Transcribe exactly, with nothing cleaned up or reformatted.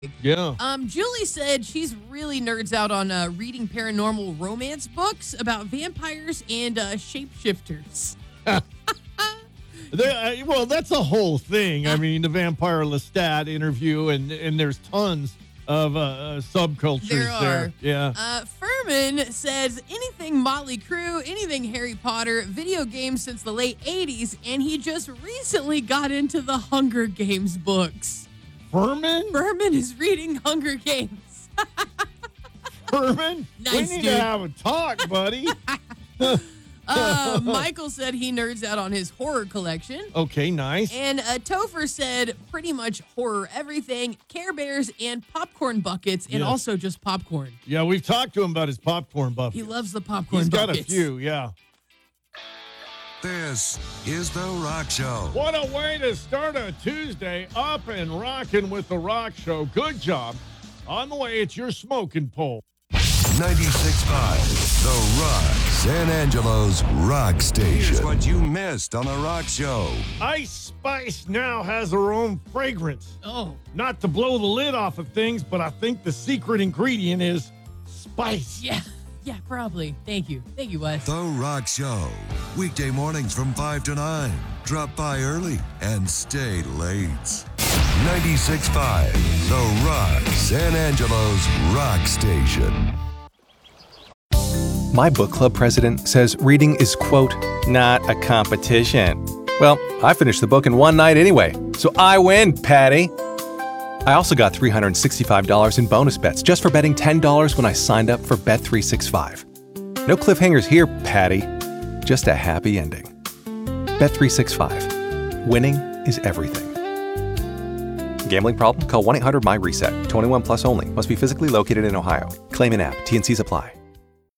Yeah. Um, Julie said she's really nerds out on uh, reading paranormal romance books about vampires and uh, shapeshifters. There, uh, well, that's a whole thing. I mean, the Vampire Lestat interview, and and there's tons of uh, uh, subcultures There there. are. Yeah. Uh, Furman says anything Motley Crue, anything Harry Potter, video games since the late eighties, and he just recently got into the Hunger Games books. Furman? Furman is reading Hunger Games. Furman? Nice, we need dude. to have a talk, buddy. Uh, Michael said he nerds out on his horror collection. Okay, nice. And uh, Topher said pretty much horror everything, Care Bears and popcorn buckets, and Yes. also just popcorn. Yeah, we've talked to him about his popcorn bucket. He loves the popcorn He's got buckets. a few, yeah. This is The Rock Show. What a way to start a Tuesday, up and rocking with The Rock Show. Good job. On the way, it's your smoking pole. ninety-six point five, The Rock, San Angelo's Rock Station. Here's what you missed on The Rock Show. Ice Spice now has her own fragrance. Oh, Not to blow the lid off of things, but I think the secret ingredient is spice. yeah. Yeah, probably. Thank you. Thank you, Wes. The Rock Show. Weekday mornings from five to nine. Drop by early and stay late. ninety-six point five, The Rock, San Angelo's Rock Station. My book club president says reading is, quote, not a competition. Well, I finished the book in one night anyway, so I win, Patty. I also got three hundred sixty-five dollars in bonus bets just for betting ten dollars when I signed up for Bet three sixty-five. No cliffhangers here, Patty. Just a happy ending. Bet three sixty-five. Winning is everything. Gambling problem? Call one eight hundred my reset. twenty-one plus only. Must be physically located in Ohio. Claim in app. T and Cs apply.